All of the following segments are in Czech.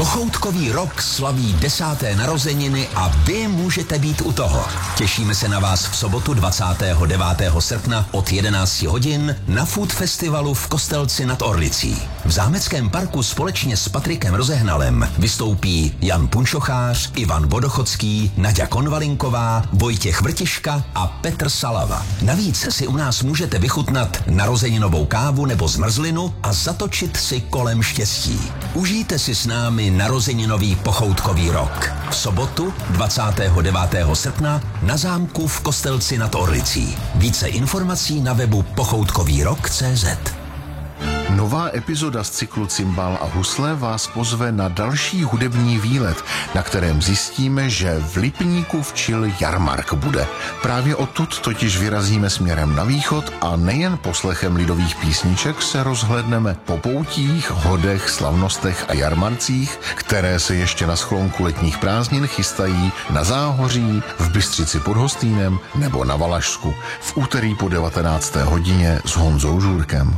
Pochoutkový rok slaví 10. narozeniny a vy můžete být u toho. Těšíme se na vás v sobotu 29. srpna od 11 hodin na Food Festivalu v Kostelci nad Orlicí. V Zámeckém parku společně s Patrikem Rozehnalem vystoupí Jan Punčochář, Ivan Vodochodský, Naďa Konvalinková, Vojtěch Vrtiška a Petr Salava. Navíc si u nás můžete vychutnat narozeninovou kávu nebo zmrzlinu a zatočit si kolem štěstí. Užijte si s námi narozeninový pochoutkový rok. V sobotu 29. srpna na zámku v Kostelci nad Orlicí. Více informací na webu pochoutkovýrok.cz. Nová epizoda z cyklu Cimbál a husle vás pozve na další hudební výlet, na kterém zjistíme, že v Lipníku včil jarmark bude. Právě odtud totiž vyrazíme směrem na východ a nejen poslechem lidových písniček se rozhlédneme po poutích, hodech, slavnostech a jarmarcích, které se ještě na sklonku letních prázdnin chystají na Záhoří, v Bystřici pod Hostýnem nebo na Valašsku v úterý po 19. hodině s Honzou Žůrkem.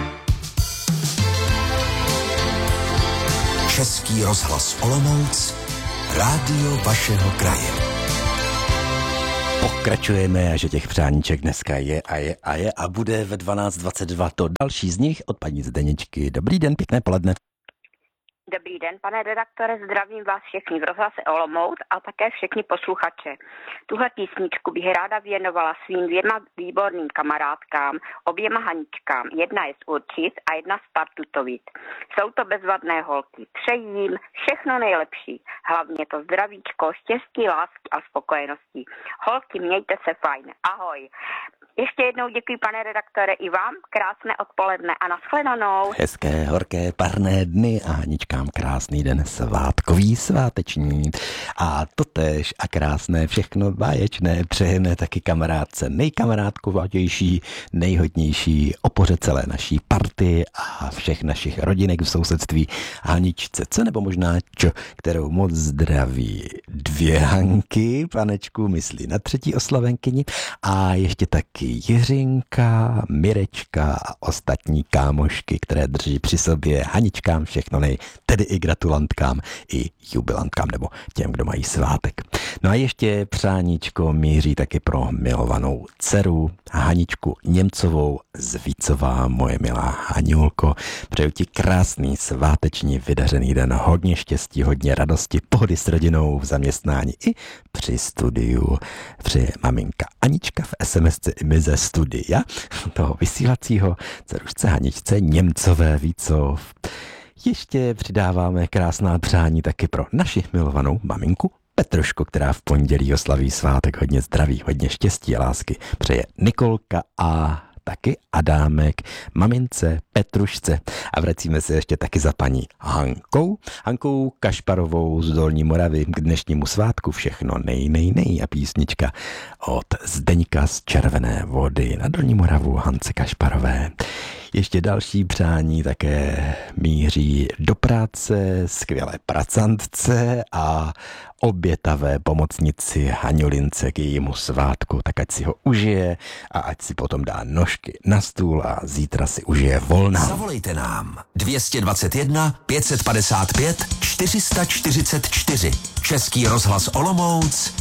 Český rozhlas Olomouc, rádio vašeho kraje. Pokračujeme, že těch přáníček dneska je a bude ve 12:22 to další z nich od paní Zdeněčky. Dobrý den, pěkné poledne. Dobrý den, pane redaktore, zdravím vás všechny v rozhlase Olomouc a také všechny posluchače. Tuhle písničku bych ráda věnovala svým 2 výborným kamarádkám, oběma Haničkám. Jedna je z Určic a jedna z Partutovic. Jsou to bezvadné holky. Přeji jim všechno nejlepší. Hlavně to zdravíčko, štěstí, lásky a spokojenosti. Holky, mějte se fajn. Ahoj. Ještě jednou děkuji, pane redaktore, i vám. Krásné odpoledne a nashledanou. Hezké, horké, parné dny a Haničkám krásný den svátkový, sváteční. A totéž a krásné, všechno báječné přejeme taky kamarádce, nejkamarádkovatější, nejhodnější opoře celé naší party a všech našich rodinek v sousedství Haničce, co nebo možná kterou moc zdraví 2 Hanky, panečku myslí na 3. oslavenkyni a ještě taky Jiřinka, Mirečka a ostatní kámošky, které drží při sobě Haničkám všechno tedy i gratulantkám, i jubilantkám nebo těm, kdo mají svátek. No a ještě přáníčko míří taky pro milovanou dceru Haničku Němcovou z Vícova, moje milá Haňulko. Přeju ti krásný sváteční vydařený den, hodně štěstí, hodně radosti, pohody s rodinou v zaměstnání i při studiu. Přeje maminka Anička v SMSce i my ze studia toho vysílacího dcerušce Haničce Němcové Vícov. Ještě přidáváme krásná přání taky pro naši milovanou maminku Petrušku, která v pondělí oslaví svátek. Hodně zdraví, hodně štěstí a lásky přeje Nikolka a taky Adámek, mamince Petrušce. A vracíme se ještě taky za paní Hankou Kašparovou z Dolní Moravy k dnešnímu svátku. Všechno nej a písnička od Zdeňka z Červené Vody na Dolní Moravu Hance Kašparové. Ještě další přání také míří do práce, skvělé pracantce a obětavé pomocnici Haňulince k jejímu svátku, tak ať si ho užije a ať si potom dá nožky na stůl a zítra si užije volna. Zavolejte nám 221 555 444. Český rozhlas Olomouc,